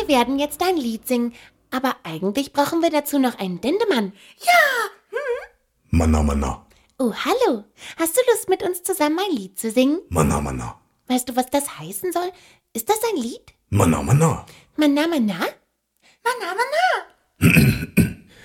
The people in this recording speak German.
Wir werden jetzt ein Lied singen, aber eigentlich brauchen wir dazu noch einen Dendemann. Ja! Manna, manna. Oh, hallo. Hast du Lust, mit uns zusammen ein Lied zu singen? Manna, manna. Weißt du, was das heißen soll? Ist das ein Lied? Manna, manna. Manna, manna?